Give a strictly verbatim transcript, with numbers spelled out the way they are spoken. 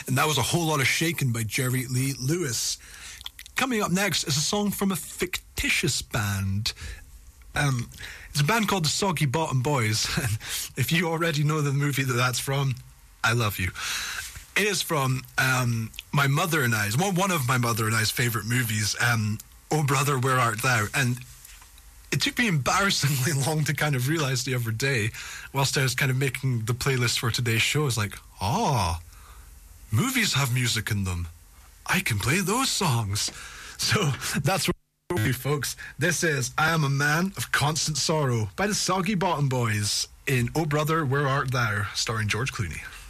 And that was A Whole Lot of Shakin' by Jerry Lee Lewis. Coming up next is a song from a fictitious band. Um, it's a band called the Soggy Bottom Boys. And if you already know the movie that that's from, I love you. It is from um, my mother and I's, well, one of my mother and I's favourite movies, um, Oh Brother, Where Art Thou? And it took me embarrassingly long to kind of realise the other day, whilst I was kind of making the playlist for today's show, is like, ah, oh, movies have music in them. I can play those songs. So that's what we're doing, folks. This is I Am a Man of Constant Sorrow by the Soggy Bottom Boys in Oh Brother, Where Art Thou? Starring George Clooney.